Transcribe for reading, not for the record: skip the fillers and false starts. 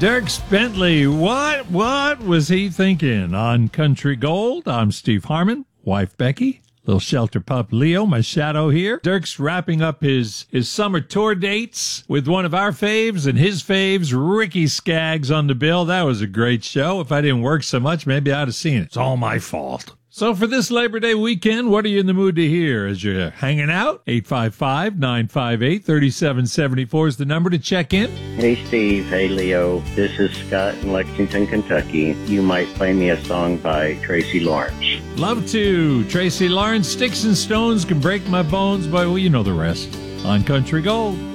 Dierks Bentley, what was he thinking? On Country Gold, I'm Steve Harmon, wife Becky, little shelter pup Leo, my shadow here. Dirk's wrapping up his summer tour dates with one of our faves and his faves, Ricky Skaggs, on the bill. That was a great show. If I didn't work so much, maybe I'd have seen it. It's all my fault. So for this Labor Day weekend, what are you in the mood to hear as you're hanging out? 855-958-3774 is the number to check in. Hey, Steve. Hey, Leo. This is Scott in Lexington, Kentucky. You might play me a song by Tracy Lawrence. Love to. Tracy Lawrence, Sticks and Stones Can Break My Bones, but well, you know the rest. On Country Gold.